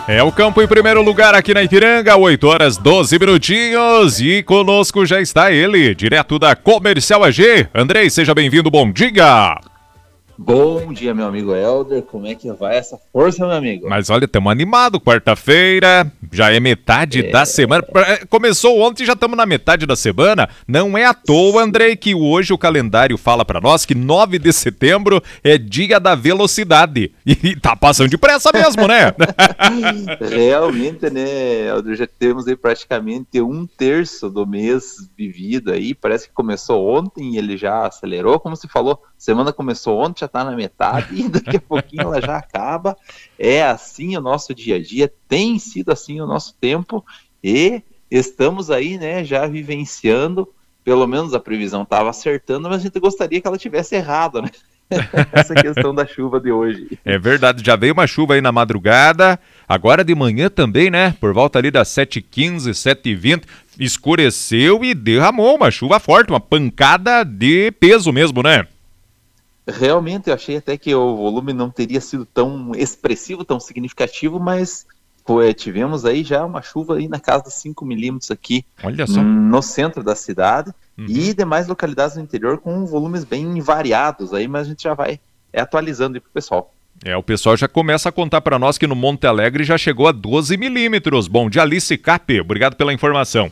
É o campo em primeiro lugar aqui na Ipiranga, 8 horas 12 minutinhos e conosco já está ele, direto da Comercial AG. Andrei, seja bem-vindo, bom dia! Bom dia, meu amigo Helder, como é que vai essa força, meu amigo? Mas olha, estamos animados, quarta-feira, já é metade da semana, começou ontem e já estamos na metade da semana, não é à toa, Andrei, que hoje o calendário fala para nós que 9 de setembro é dia da velocidade, e tá passando depressa mesmo, né? Realmente, né, Helder, já temos aí praticamente 1/3 do mês vivido aí, parece que começou ontem e ele já acelerou, como se falou, semana começou ontem, já tá na metade e daqui a pouquinho ela já acaba. É assim o nosso dia a dia, tem sido assim o nosso tempo e estamos aí, né, já vivenciando, pelo menos a previsão estava acertando, mas a gente gostaria que ela tivesse errado, né? Essa questão da chuva de hoje. É verdade, já veio uma chuva aí na madrugada, agora de manhã também, né, por volta ali das 7h15, 7h20, escureceu e derramou uma chuva forte, uma pancada de peso mesmo, né? Realmente, eu achei até que o volume não teria sido tão expressivo, tão significativo, mas tivemos aí já uma chuva aí na casa de 5 milímetros aqui. Olha só. No centro da cidade e demais localidades do interior com volumes bem variados aí, mas a gente já vai atualizando aí pro pessoal. O pessoal já começa a contar para nós que no Monte Alegre já chegou a 12 milímetros. Bom dia, Alice Cap, obrigado pela informação.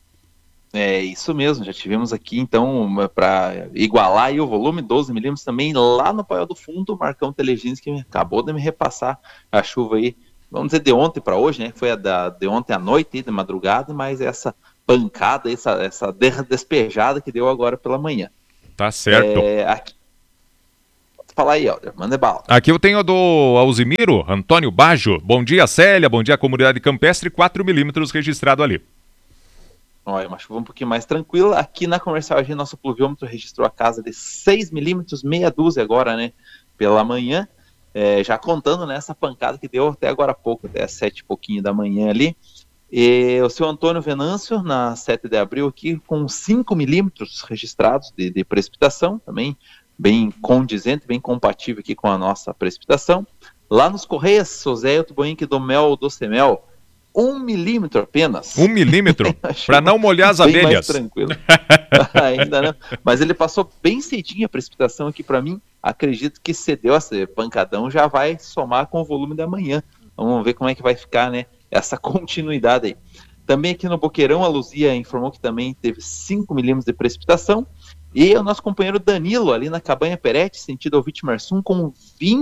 É isso mesmo, já tivemos aqui então para igualar aí o volume, 12 milímetros também lá no Paiol do Fundo, o Marcão Telegins que acabou de me repassar a chuva aí, vamos dizer de ontem para hoje, né? Foi de ontem à noite, de madrugada, mas essa pancada, essa despejada que deu agora pela manhã. Tá certo. Aqui... Fala aí, Helder, manda bala. Aqui eu tenho do Alzimiro, Antônio Bajo. Bom dia, Célia, bom dia, comunidade campestre, 4 milímetros registrado ali. Olha, uma chuva um pouquinho mais tranquila. Aqui na Comercial AG, nosso pluviômetro registrou a casa de 6 milímetros, meia dúzia agora, né, pela manhã. Já contando nessa pancada que deu até agora há pouco, até às 7 e pouquinho da manhã ali. E o seu Antônio Venâncio, na 7 de abril, aqui com 5 milímetros registrados de precipitação, também bem condizente, bem compatível aqui com a nossa precipitação. Lá nos Correias, José Otuboinque do Mel do Semel, 1 milímetro apenas. 1 milímetro? Para não molhar as abelhas. Mais tranquilo. Ainda não. Mas ele passou bem cedinho a precipitação aqui para mim. Acredito que cedeu esse pancadão, já vai somar com o volume da manhã. Vamos ver como é que vai ficar, né? Essa continuidade aí. Também aqui no Boqueirão, a Luzia informou que também teve 5 milímetros de precipitação. E o nosso companheiro Danilo, ali na Cabanha Perete, sentido ao Vitimarsum, com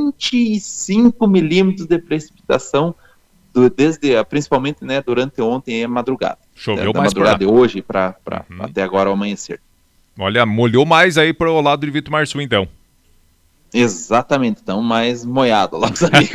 25 milímetros de precipitação, principalmente, né, durante ontem e a madrugada. Choveu da mais madrugada de hoje para até agora ao amanhecer. Olha, molhou mais aí pro lado de Vitimarsum, então. Exatamente, então mais moiado lá, os amigos.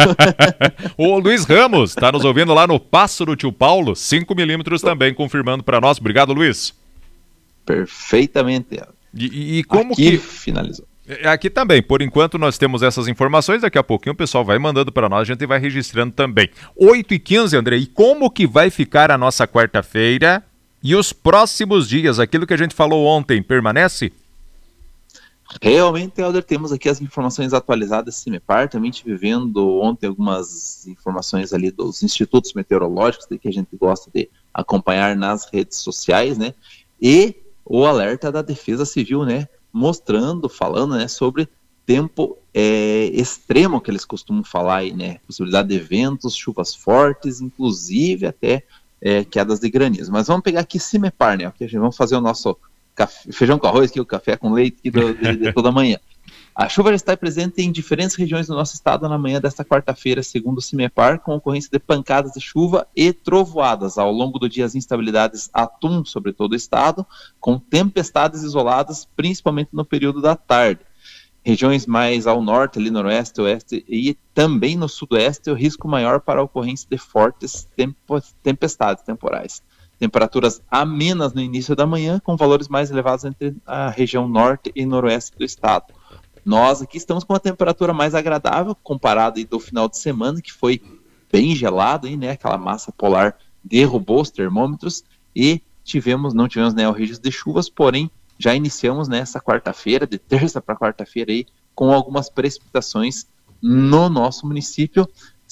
O Luiz Ramos tá nos ouvindo lá no Passo do Tio Paulo, 5 milímetros também, confirmando para nós. Obrigado, Luiz. Perfeitamente. E como aqui que... finalizou. Aqui também, por enquanto nós temos essas informações, daqui a pouquinho o pessoal vai mandando para nós, a gente vai registrando também. 8h15, André, e como que vai ficar a nossa quarta-feira e os próximos dias? Aquilo que a gente falou ontem, permanece? Realmente, Helder, temos aqui as informações atualizadas da CIMEPAR, também estive vendo ontem algumas informações ali dos institutos meteorológicos, que a gente gosta de acompanhar nas redes sociais, né, e o alerta da Defesa Civil, né, mostrando, falando, né, sobre tempo extremo que eles costumam falar aí, né, possibilidade de ventos, chuvas fortes, inclusive até quedas de granizo. Mas vamos pegar aqui CIMEPAR, né, porque a gente vamos fazer o nosso feijão com arroz, aqui, o café com leite aqui de toda manhã. A chuva já está presente em diferentes regiões do nosso estado na manhã desta quarta-feira, segundo o CIMEPAR, com ocorrência de pancadas de chuva e trovoadas. Ao longo do dia, as instabilidades atuam sobre todo o estado, com tempestades isoladas, principalmente no período da tarde. Regiões mais ao norte, ali noroeste, oeste e também no sudoeste, o risco maior para a ocorrência de fortes tempestades temporais. Temperaturas amenas no início da manhã, com valores mais elevados entre a região norte e noroeste do estado. Nós aqui estamos com uma temperatura mais agradável, comparado aí do final de semana, que foi bem gelado, aí, né? Aquela massa polar derrubou os termômetros e não tivemos, né, o registro de chuvas, porém já iniciamos nessa quarta-feira, de terça para quarta-feira, aí, com algumas precipitações no nosso município,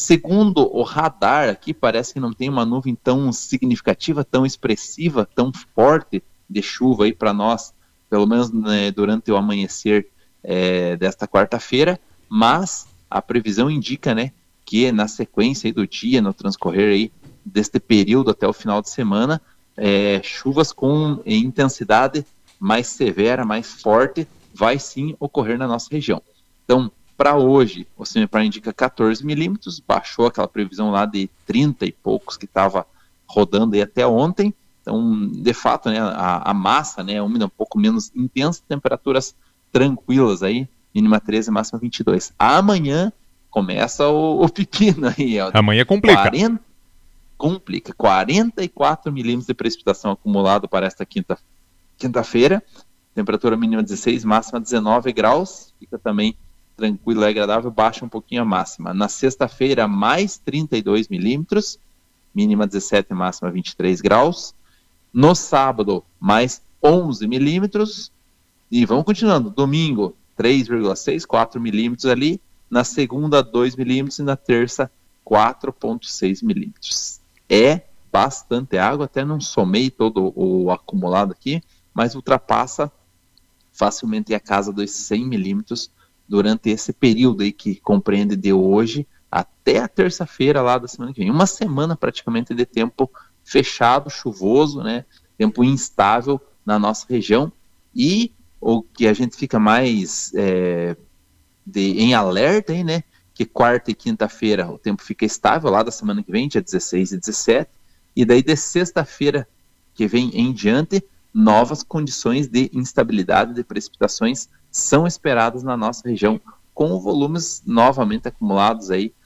Segundo o radar aqui, parece que não tem uma nuvem tão significativa, tão expressiva, tão forte de chuva aí para nós, pelo menos, né, durante o amanhecer desta quarta-feira, mas a previsão indica, né, que na sequência aí do dia, no transcorrer aí deste período até o final de semana, chuvas com intensidade mais severa, mais forte, vai sim ocorrer na nossa região. Então, para hoje, o CIMEPAR indica 14 milímetros, baixou aquela previsão lá de 30 e poucos que estava rodando aí até ontem. Então, de fato, né, a massa, né, úmida um pouco menos intensa, temperaturas tranquilas aí, mínima 13, máxima 22. Amanhã começa o pepino aí. Amanhã complica. Complica. 44 milímetros de precipitação acumulado para esta quinta-feira. Temperatura mínima 16, máxima 19 graus. Fica também tranquilo e agradável, baixa um pouquinho a máxima. Na sexta-feira, mais 32 milímetros, mínima 17, máxima 23 graus. No sábado, mais 11 milímetros. E vamos continuando. Domingo, 3,6, 4 milímetros ali. Na segunda, 2 milímetros. E na terça, 4,6 milímetros. É bastante água, até não somei todo o acumulado aqui, mas ultrapassa facilmente a casa dos 100 milímetros durante esse período aí que compreende de hoje até a terça-feira lá da semana que vem. Uma semana praticamente de tempo fechado, chuvoso, né? Tempo instável na nossa região. E o que a gente fica mais em alerta aí, né? Que quarta e quinta-feira o tempo fica estável lá da semana que vem, dia 16 e 17. E daí de sexta-feira que vem em diante, novas condições de instabilidade de precipitações são esperadas na nossa região, com volumes novamente acumulados aí